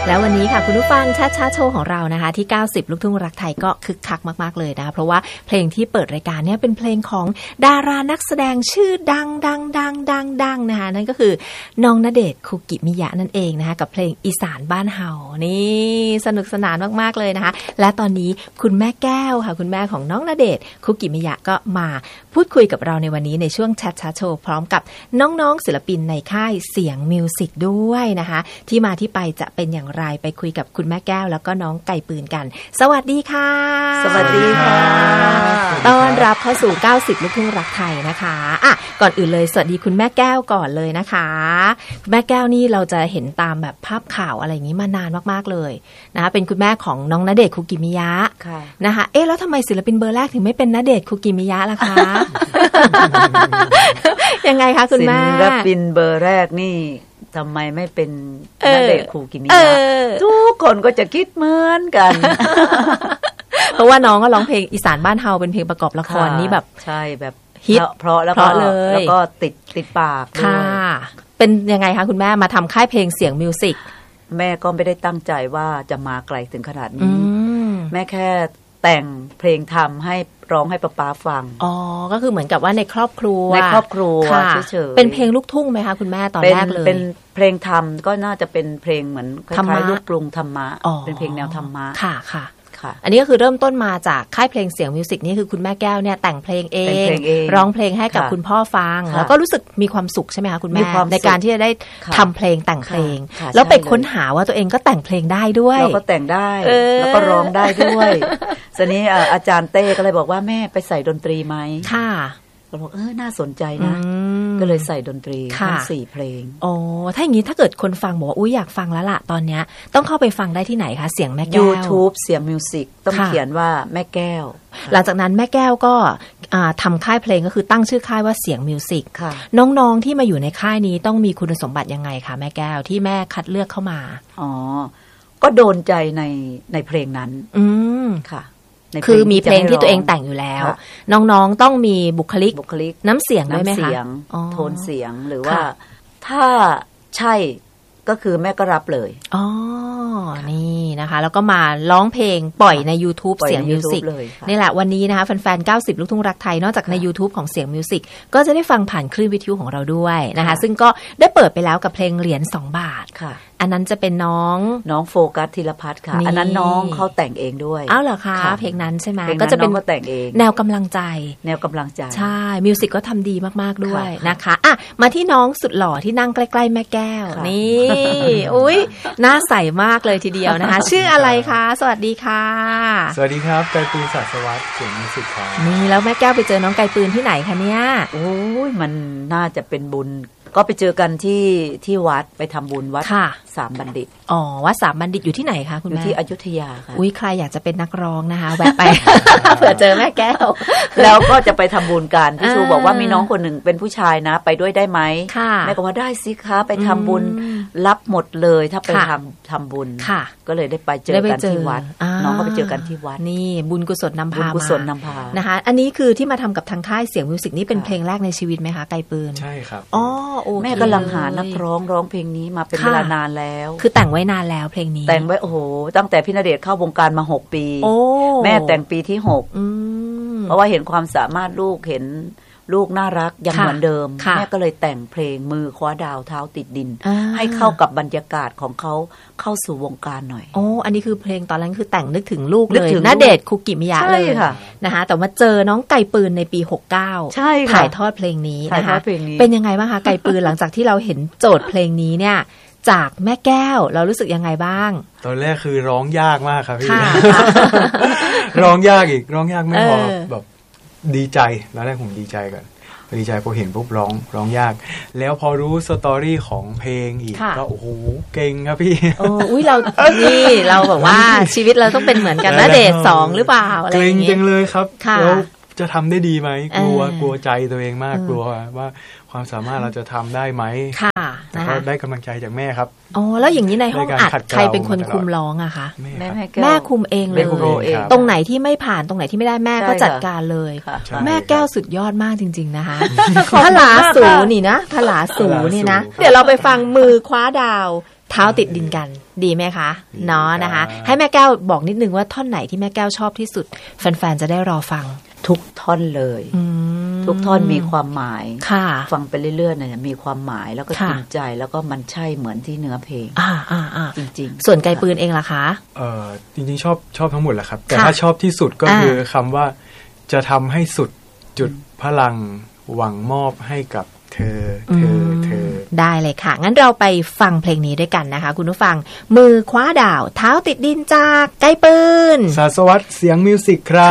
แล้ววันนี้ค่ะคุณผู้ฟังชัดๆโชว์ของเรานะคะที่90ลูกทุ่งรักไทยก็คึกคักมากๆเลยนะเพราะว่าเพลงที่เปิดรายการเนี่ยเป็นเพลงของดารานักแสดงชื่อดังนะคะนั่นก็คือน้องณเดชน์คุกิมิยะนั่นเองนะคะกับเพลงอีสานบ้านเฮานี่สนุกสนานมากๆเลยนะคะและตอนนี้คุณแม่แก้วค่ะคุณแม่ของน้องณเดชน์คุกิมิยะก็มาพูดคุยกับเราในวันนี้ในช่วงชัดๆโชว์พร้อมกับน้องๆศิลปินในค่ายเสียงมิวสิกด้วยนะคะที่มาที่ไปจะเป็นอย่างไรไปคุยกับคุณแม่แก้วแล้วก็น้องไก่ปืนกันสวัสดีค่ะสวัสดีค่ะต้อนรับเข้าสู่90ลูกทุ่งรักไทยนะคะอ่ะก่อนอื่นเลยสวัสดีคุณแม่แก้วก่อนเลยนะคะแม่แก้วนี่เราจะเห็นตามแบบภาพข่าวอะไรอย่างนี้มานานมากๆเลยนะคะเป็นคุณแม่ของน้องณเดชน์คุกิมิยะนะคะแล้วทำไมศิลปินเบอร์แรกถึงไม่เป็นณเดชน์คุกิมิยะล่ะคะ ยังไงคะคุณแม่ศิลปินเบอร์แรกนี่ทำไมไม่เป็นณเดชน์คุกิมิยะทุกคนก็จะคิดเหมือนกันเพราะว่าน้องก็ร้องเพลงอีสานบ้านเฮาเป็นเพลงประกอบละครนี่แบบใช่แบบฮิตเพราะแล้วก็ติดปากค่ะเป็นยังไงคะคุณแม่มาทำค่ายเพลงเสียงมิวสิกแม่ก็ไม่ได้ตั้งใจว่าจะมาไกลถึงขนาดนี้แม่แค่แต่งเพลงทำให้ร้องให้ป๊าฟังอ๋อก็คือเหมือนกับว่าในครอบครัวเฉยๆเป็นเพลงลูกทุ่งไหมคะคุณแม่ตอนแรกเลยเป็นเพลงธรรมก็น่าจะเป็นเพลงเหมือนคล้ายๆลูกกรุงธรรมะเป็นเพลงแนวธรรมะค่ะอันนี้ก็คือเริ่มต้นมาจากค่ายเพลงเสียงมิวสิกนี่คือคุณแม่แก้วเนี่ยแต่งเพลงเองร้องเพลงให้กับคุณพ่อฟังแล้วก็รู้สึกมีความสุขใช่ไหมคะคุณแม่ในการที่จะได้ทำเพลงแต่งเพลงแล้วไปค้นหาว่าตัวเองก็แต่งเพลงได้ด้วยเราก็แต่งได้แล้วก็ร้องได้ด้วยทีนี้อาจารย์เต้ก็เลยบอกว่าแม่ไปใส่ดนตรีไหมค่ะเราบอกน่าสนใจนะก็เลยใส่ดนตรีทั้ง4เพลงอ๋อถ้าอย่างนี้ถ้าเกิดคนฟังบอกว่าอุ๊ยอยากฟังแล้วล่ะตอนเนี้ยต้องเข้าไปฟังได้ที่ไหนคะเสียงแม่แก้ว YouTube เสียงมิวสิกต้องเขียนว่าแม่แก้วหลังจากนั้นแม่แก้วก็ทำค่ายเพลงก็คือตั้งชื่อค่ายว่าเสียงมิวสิกน้องๆที่มาอยู่ในค่ายนี้ต้องมีคุณสมบัติยังไงคะแม่แก้วที่แม่คัดเลือกเข้ามาอ๋อก็โดนใจในเพลงนั้นค่ะคือมีเพลงที่ตัวเองแต่งอยู่แล้วน้องๆต้องมีบุคลิกน้ำเสียงด้วยไหมคะโทนเสียงหรือว่าถ้าใช่ก็คือแม่ก็รับเลยอ๋อนี่นะคะแล้วก็มาร้องเพลงปล่อยใน YouTube เสียงมิวสิกนี่แหละวันนี้นะคะแฟนๆ90ลูกทุ่งรักไทยนอกจากใน YouTube ของเสียงมิวสิกก็จะได้ฟังผ่านคลื่นวิทยุของเราด้วยนะคะซึ่งก็ได้เปิดไปแล้วกับเพลงเหรียญ2 บาทค่ะอันนั้นจะเป็นน้องโฟกัสธีรพัฒน์ค่ะอันนั้นน้องเขาแต่งเองด้วยอ้าวเหรอคะเพลงนั้นใช่ไหมก็จะเป็นแต่งเองแนวกำลังใจใช่มิวสิกก็ทำดีมากๆด้วยนะคะอ่ะมาที่น้องสุดหล่อที่นั่งใกล้ๆแม่แก้วนี่อุ๊ยน่าใสมากเลยทีเดียวนะคะชื่ออะไรคะสวัสดีค่ะสวัสดีครับไกปืนศักดิ์สวัสดิ์เสียงมิวสิกครับนี่แล้วแม่แก้วไปเจอน้องไกปืนที่ไหนคะเนี่ยโอ้ยมันน่าจะเป็นบุญก็ไปเจอกันที่วัดไปทำบุญวัดสามบัณฑิตอ๋อวัดสามบัณฑิตอยู่ที่ไหนคะคุณแม่อยู่ที่อยุธยาค่ะอุ้ยใครอยากจะเป็นนักร้องนะคะแวะไป เผื่อเจอแม่แก้วแล้วก็จะไปทำบุญกันพี่ชูบอกว่ามีน้องคนหนึ่งเป็นผู้ชายนะไปด้วยได้ไหมแม่ก็ว่าได้สิคะไปทำบุญรับหมดเลยถ้าไปทำบุญก็เลยได้ไปเจอกันที่วัดน้องก็ไปเจอกันที่วัดนี่บุญกุศลนำพานะคะอันนี้คือที่มาทำกับทางค่ายเสียงมิวสิกนี่เป็นเพลงแรกในชีวิตไหมคะไกปืนใช่ครับอ๋อแม่กำลังหานักร้องเพลงนี้มาเป็นเวลานานแล้วคือแต่งไว้นานแล้วเพลงนี้แต่งไว้โอ้โหตั้งแต่พี่ณเดชน์เข้าวงการมา6 ปีแม่แต่งปีที่6เพราะว่าเห็นความสามารถลูกเห็นลูกน่ารักยังเหมือนเดิมแม่ก็เลยแต่งเพลงมือคว้าดาวเท้าติดดินให้เข้ากับบรรยากาศของเขาเข้าสู่วงการหน่อยโอ้อันนี้คือเพลงตอนนั้นคือแต่งนึกถึงลูกเลยณเดชน์คุกิมิยะเลยนะคะแต่มาเจอน้องไก่ปืนในปี69 ใช่ถ่ายทอดเพลงนี้นะคะเป็นยังไงบ้างคะไก่ปืนหลังจากที่เราเห็นโจทย์เพลงนี้เนี่ยจากแม่แก้วเรารู้สึกยังไงบ้างตอนแรกคือร้องยากมากครับพี่ ร้องยากไม่พอแบบดีใจแล้วแรกผมดีใจก่อนดีใจพอเห็นปุ๊บร้องยากแล้วพอรู้สตอรี่ของเพลงอีกก็โอ้โหเก่งครับพี่อุ้ยเรานี่เราแบบว่าชีวิตเราต้องเป็นเหมือนกันนะเดท2หรือเปล่าอะไรอย่างเงี้ยเก่งจังเลยครับแล้วจะทำได้ดีไหมกลัวใจตัวเองมากกลัวว่าความสามารถเราจะทำได้ไหมค่ะก็ได้กำลังใจจากแม่ครับอ๋อแล้วอย่างนี้ในห้องอัดใครเป็นคนคุมร้องอะคะแม่คุมเองเลยตรงไหนที่ไม่ผ่านตรงไหนที่ไม่ได้แม่ก็จัดการเลยแม่แก้วสุดยอดมากจริงๆนะคะทลาสูนี่นะทลาสูนี่นะเดี๋ยวเราไปฟังมือคว้าดาวเท้าติดดินกันดีไหมคะเนาะนะคะให้แม่แก้วบอกนิดนึงว่าท่อนไหนที่แม่แก้วชอบที่สุดแฟนๆจะได้รอฟังทุกท่อนเลยทุกท่อนมีความหมายฟังไปเรื่อยๆเนี่ยมีความหมายแล้วก็จริงใจแล้วก็มันใช่เหมือนที่เนื้อเพลงจริงๆส่วนไกลปืนเองล่ะคะจริงๆชอบทั้งหมดแหละครับแต่ถ้าชอบที่สุดก็คือคำว่าจะทำให้สุดจุดพลังหวังมอบให้กับเธอได้เลยค่ะงั้นเราไปฟังเพลงนี้ด้วยกันนะคะคุณผู้ฟังมือคว้าดาวเท้าติดดินจากไกลปืนศาสวัสดิ์เสียงมิวสิกครับ